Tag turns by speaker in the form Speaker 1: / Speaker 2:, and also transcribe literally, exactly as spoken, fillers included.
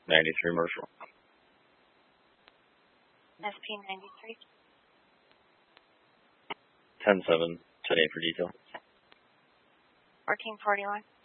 Speaker 1: ninety-three Marshall.
Speaker 2: S P ninety-three.
Speaker 1: ten seven, ten eight for detail.
Speaker 2: fourteen forty-one.